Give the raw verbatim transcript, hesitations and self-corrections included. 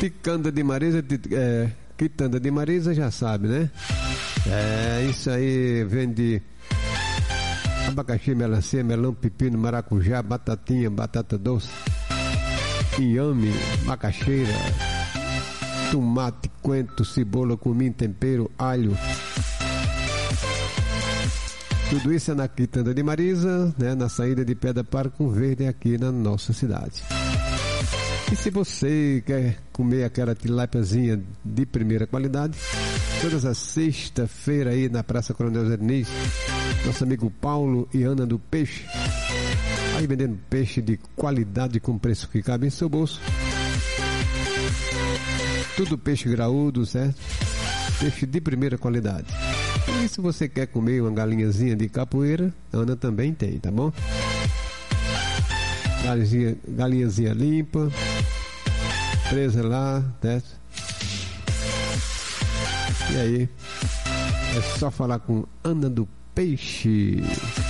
Ticanda de Marisa, é, Quitanda de Marisa, já sabe, né? É, isso aí vende abacaxi, melancia, melão, pepino, maracujá, batatinha, batata doce, inhame, macaxeira, tomate, coentro, cebola, cominho, tempero, alho. Tudo isso é na Quitanda de Marisa, né, na saída de Pedra Parco Verde aqui na nossa cidade. E se você quer comer aquela tilápiazinha de primeira qualidade, todas as sexta-feira aí na Praça Coronel Zé Diniz, nosso amigo Paulo e Ana do Peixe, aí vendendo peixe de qualidade com preço que cabe em seu bolso. Tudo peixe graúdo, certo? Peixe de primeira qualidade. E se você quer comer uma galinhazinha de capoeira, a Ana também tem, tá bom? Galinhazinha, galinhazinha limpa, presa lá, certo? E aí, é só falar com Ana do Peixe.